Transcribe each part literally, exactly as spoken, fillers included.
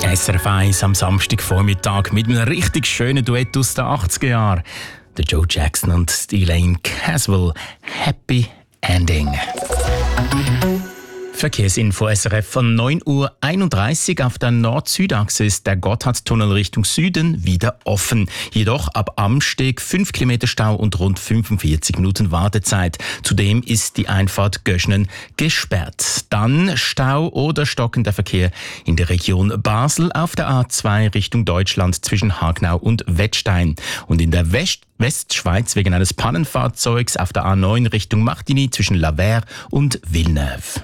S R F eins am Samstagvormittag mit einem richtig schönen Duett aus den achtziger Jahren. Der Joe Jackson und die Elaine Caswell. Happy Ending. Verkehrsinfo S R F von neun Uhr einunddreißig. Auf der Nord-Süd-Achse ist der Gotthardtunnel Richtung Süden wieder offen. Jedoch ab Amsteg fünf Kilometer Stau und rund fünfundvierzig Minuten Wartezeit. Zudem ist die Einfahrt Göschnen gesperrt. Dann Stau oder stockender Verkehr in der Region Basel auf der A zwei Richtung Deutschland zwischen Hagnau und Wettstein. Und in der West Westschweiz wegen eines Pannenfahrzeugs auf der A neun Richtung Martigny zwischen Lavers und Villeneuve.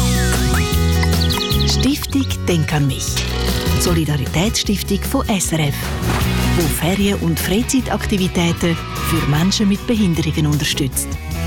Stiftung Denk an mich. Die Solidaritätsstiftung von S R F, die Ferien- und Freizeitaktivitäten für Menschen mit Behinderungen unterstützt.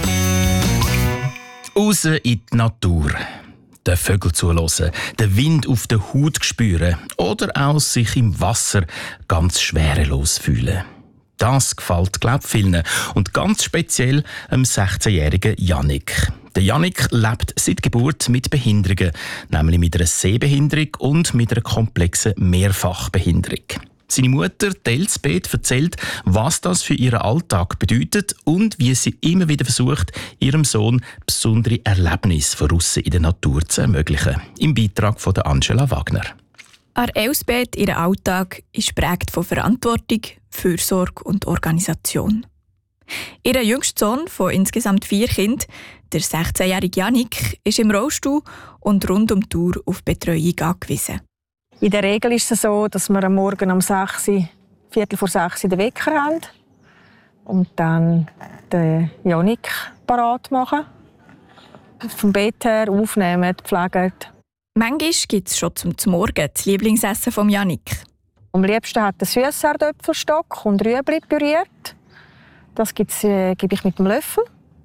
Raus in die Natur. Den Vögeln zuhören, den Wind auf der Haut spüren oder auch sich im Wasser ganz schwerelos fühlen. Das gefällt, glaube ich, vielen. Und ganz speziell dem sechzehnjährigen Yannick. Der Yannick lebt seit Geburt mit Behinderungen, nämlich mit einer Sehbehinderung und mit einer komplexen Mehrfachbehinderung. Seine Mutter, Elsbeth, erzählt, was das für ihren Alltag bedeutet und wie sie immer wieder versucht, ihrem Sohn besondere Erlebnisse von aussen in der Natur zu ermöglichen. Im Beitrag von Angela Wagner. An Elsbeth, ihr Alltag ist geprägt von Verantwortung, Fürsorge und Organisation. Ihr jüngster Sohn von insgesamt vier Kindern, der sechzehnjährige Yannick, ist im Rollstuhl und rund um die Tour auf Betreuung angewiesen. In der Regel ist es so, dass wir am Morgen um sechs, Viertel vor sechs den Wecker haben und dann den Yannick parat machen. Vom Bett her aufnehmen, pflegen. Manchmal gibt es schon zum Morgen das Lieblingsessen von Yannick. Am liebsten hat er Süsserdöpfelstock und Rüebli püriert. Das gibt's, äh, gebe ich mit dem Löffel.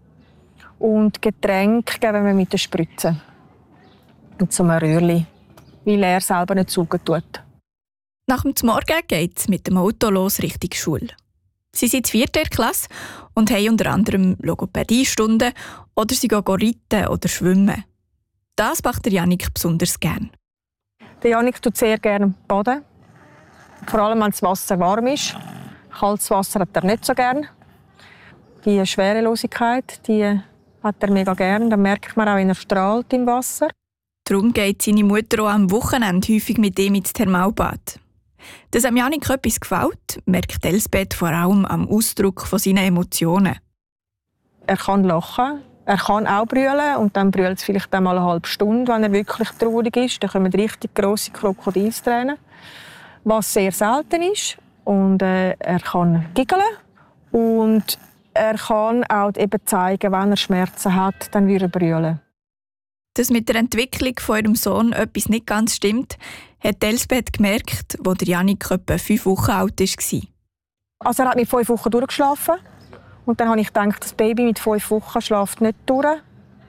Und Getränk geben wir mit der Spritze. Und so ein Rührli, weil er selber nicht saugen tut. Nach dem Morgen geht es mit dem Auto los Richtung Schule. Sie sind in der vierten Klasse und haben unter anderem Logopädiestunden oder sie gehen reiten oder schwimmen. Das macht der Yannick besonders gern. Der Yannick tut sehr gerne baden. Vor allem, wenn das Wasser warm ist. Kaltes Wasser hat er nicht so gern. Die Schwerelosigkeit, die hat er mega gern. Da merkt man auch, wenn er strahlt im Wasser. Darum geht seine Mutter auch am Wochenende häufig mit ihm ins Thermalbad. Dass am Yannick etwas gefällt, merkt Elsbeth vor allem am Ausdruck von seinen Emotionen. Er kann lachen, er kann auch brüllen und dann brüllt es vielleicht einmal eine halbe Stunde, wenn er wirklich traurig ist. Dann kommen richtig grosse Krokodilstränen, was sehr selten ist. Und äh, er kann giggeln und er kann auch eben zeigen, wenn er Schmerzen hat, dann würde er brüllen. Dass mit der Entwicklung von ihrem Sohn etwas nicht ganz stimmt, hat Elsbeth gemerkt, als der Yannick etwa fünf Wochen alt war. Also er hat mit fünf Wochen durchgeschlafen. Und dann habe ich gedacht, das Baby mit fünf Wochen schläft nicht durch.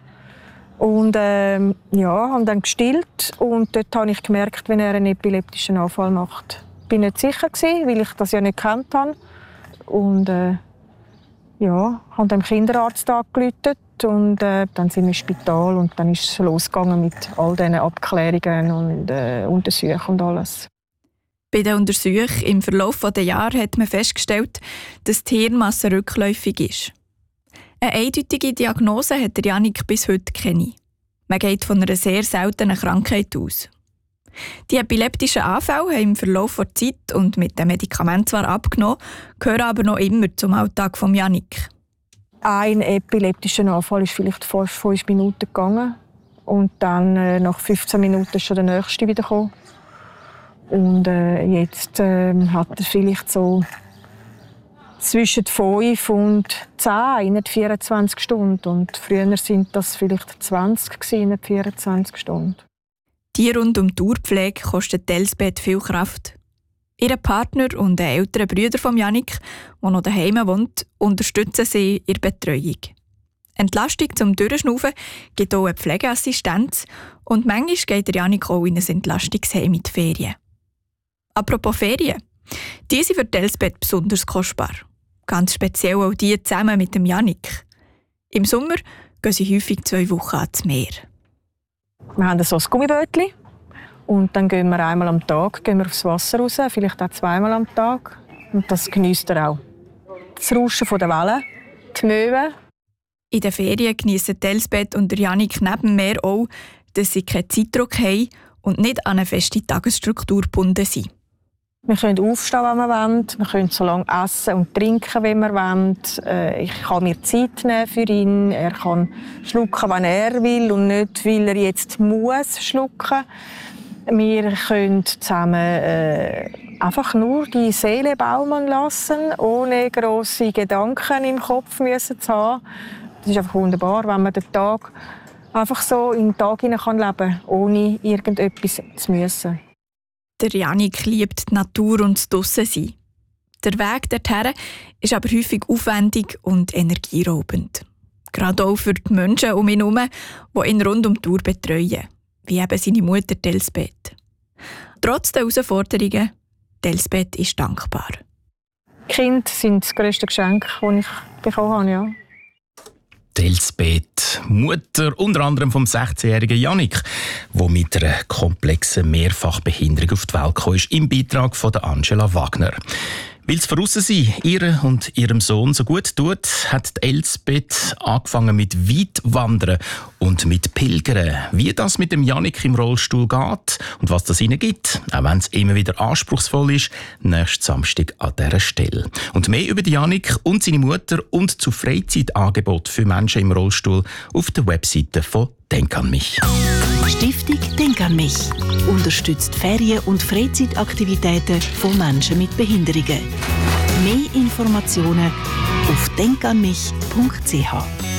Und ähm, ja, habe dann gestillt. Und dort habe ich gemerkt, wenn er einen epileptischen Anfall macht. Ich war nicht sicher, weil ich das ja nicht gekannt habe. Und äh, ja, habe dem Kinderarzt angerufen. Und äh, dann sind wir im Spital und dann ist es losgegangen mit all diesen Abklärungen und äh, Untersuchungen und alles. Bei den Untersuchungen im Verlauf der Jahre hat man festgestellt, dass die Hirnmasse rückläufig ist. Eine eindeutige Diagnose hat der Yannick bis heute keine. Man geht von einer sehr seltenen Krankheit aus. Die epileptischen Anfälle haben im Verlauf der Zeit und mit den Medikamenten zwar abgenommen, gehören aber noch immer zum Alltag von Yannick. Ein epileptischer Anfall ist vielleicht fünf, fünf Minuten gegangen und dann äh, nach fünfzehn Minuten ist schon der nächste wieder gekommen. Und äh, jetzt äh, hat er vielleicht so zwischen fünf und zehn in vierundzwanzig Stunden. Und früher sind das vielleicht zwanzig in vierundzwanzig Stunden. Die rund um die Uhrpflege kostet Elsbeth viel Kraft. Ihr Partner und ein älterer Bruder von Yannick, der noch daheim wohnt, unterstützen sie in der Betreuung. Entlastung zum Durchschnaufen gibt auch eine Pflegeassistenz und manchmal geht der Yannick auch in ein Entlastungsheim mit Ferien. Apropos Ferien. Die sind für Elsbeth besonders kostbar. Ganz speziell auch die zusammen mit dem Yannick. Im Sommer gehen sie häufig zwei Wochen ans Meer. Wir haben so ein Gummibötchen Und dann gehen wir einmal am Tag gehen wir aufs Wasser raus, vielleicht auch zweimal am Tag. Und das geniesst er auch. Das Rauschen der Wellen, die Möwen. In den Ferien geniessen Elsbeth und Jannik neben dem Meer auch, dass sie keinen Zeitdruck haben und nicht an eine feste Tagesstruktur gebunden sind. Wir können aufstehen, wenn wir wollen. Wir können so lange essen und trinken, wie wir wollen. Ich kann mir Zeit nehmen für ihn. Er kann schlucken, wenn er will und nicht, weil er jetzt muss schlucken. Wir können zusammen äh, einfach nur die Seele baumeln lassen, ohne grosse Gedanken im Kopf müssen zu haben. Das ist einfach wunderbar, wenn man den Tag einfach so in den Tag hinein kann leben, ohne irgendetwas zu müssen. Der Jannik liebt die Natur und das Draussen-Sein. Der Weg dorthin ist aber häufig aufwendig und energieraubend. Gerade auch für die Menschen um ihn herum, die ihn rund um die Tour betreuen, wie eben seine Mutter Elsbeth. Trotz der Herausforderungen, Elsbeth ist dankbar. Die Kinder sind das grösste Geschenk, das ich bekommen habe. Ja. Elsbeth, Mutter unter anderem vom sechzehnjährigen Jannik, der mit einer komplexen Mehrfachbehinderung auf die Welt kam, im Beitrag von Angela Wagner. Weil es Voraussein ihr und ihrem Sohn so gut tut, hat Elsbeth angefangen mit Weitwandern und mit Pilgern. Wie das mit dem Jannik im Rollstuhl geht und was das ihnen gibt, auch wenn es immer wieder anspruchsvoll ist, nächsten Samstag an dieser Stelle. Und mehr über den Jannik und seine Mutter und zu Freizeitangeboten für Menschen im Rollstuhl auf der Webseite von Denk an mich. Stiftung Denk an mich unterstützt Ferien- und Freizeitaktivitäten von Menschen mit Behinderungen. Mehr Informationen auf denk an mich punkt c h.